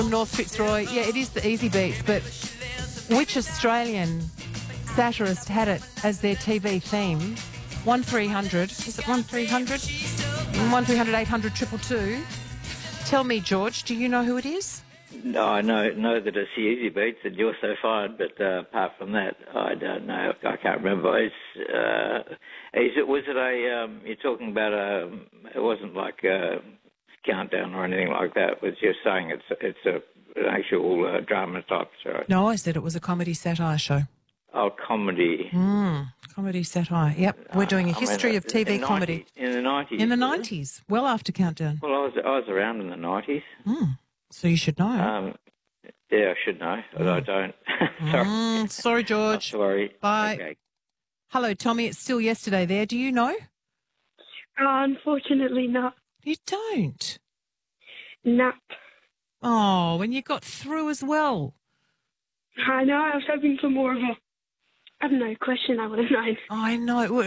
North Fitzroy. Yeah, it is the Easy Beats, but which Australian satirist had it as their TV theme? 1300. Is it 1300? 1300 800 222. Tell me, George, do you know who it is? No, I know that it's the Easy Beats and You're So Fine, but apart from that, I don't know. I can't remember. Was it a? You're talking about a? It wasn't like a countdown or anything like that. It was just saying it's an actual drama type show. No, I said it was a comedy satire show. Oh, comedy. Comedy satire. Yep, we're doing a history of TV comedy. In the 90s. In the 90s, well after Countdown. Well, I was around in the 90s. So you should know. Yeah, I should know, but I don't. Sorry. Sorry, George. Sorry. Bye. Okay. Hello, Tommy. It's still yesterday there. Do you know? Unfortunately not. You don't? No. Oh, and you got through as well. I know, I was hoping for more of a, I don't know, question I would have known. I know.